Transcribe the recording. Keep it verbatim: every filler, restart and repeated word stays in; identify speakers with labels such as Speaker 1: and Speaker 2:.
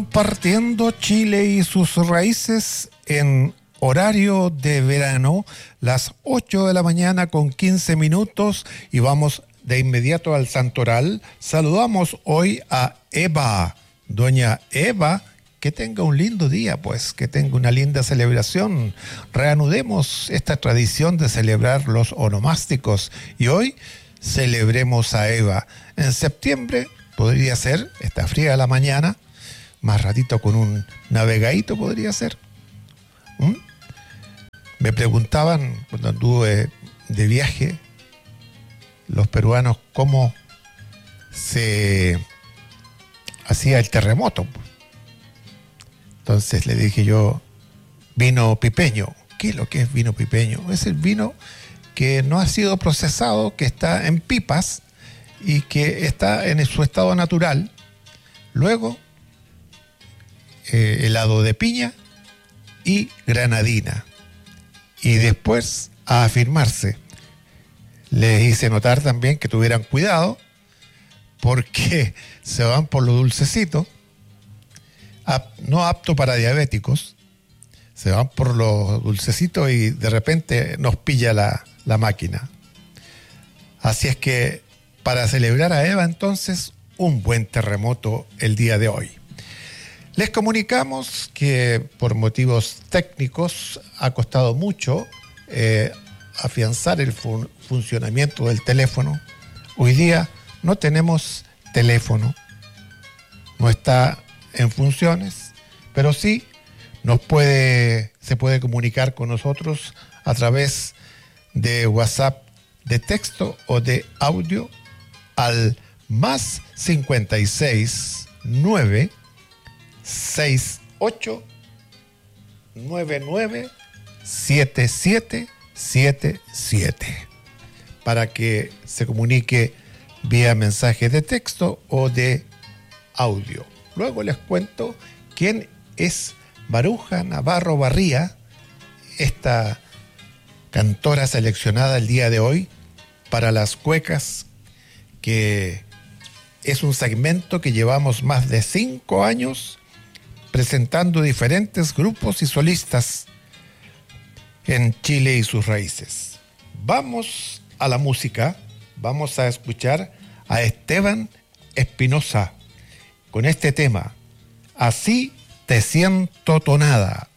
Speaker 1: Compartiendo Chile y sus raíces en horario de verano, las ocho de la mañana con quince minutos, y vamos de inmediato al santoral. Saludamos hoy a Eva, doña Eva, que tenga un lindo día, pues, que tenga una linda celebración. Reanudemos esta tradición de celebrar los onomásticos y hoy celebremos a Eva. En septiembre podría ser, está fría la mañana, más ratito con un navegadito podría ser. ¿Mm? Me preguntaban cuando anduve de viaje los peruanos cómo se hacía el terremoto. Entonces le dije yo, vino pipeño. ¿Qué es lo que es vino pipeño? Es el vino que no ha sido procesado, que está en pipas y que está en su estado natural. Luego, eh, helado de piña y granadina. Y después a afirmarse. Les hice notar también que tuvieran cuidado porque se van por lo dulcecito, no apto para diabéticos, se van por los dulcecitos y de repente nos pilla la, la máquina. Así es que para celebrar a Eva entonces, un buen terremoto el día de hoy. Les comunicamos que por motivos técnicos ha costado mucho eh, afianzar el fun- funcionamiento del teléfono. Hoy día no tenemos teléfono, no está en funciones, pero sí nos puede, se puede comunicar con nosotros a través de WhatsApp de texto o de audio al más cincuenta y seis nueve seis ocho nueve nueve siete siete siete siete para que se comunique vía mensaje de texto o de audio. Luego les cuento quién es Maruja Navarro Barría, esta cantora seleccionada el día de hoy para las cuecas, que es un segmento que llevamos más de cinco años presentando diferentes grupos y solistas en Chile y sus raíces. Vamos a la música, vamos a escuchar a Esteban Espinosa con este tema, Así te siento tonada.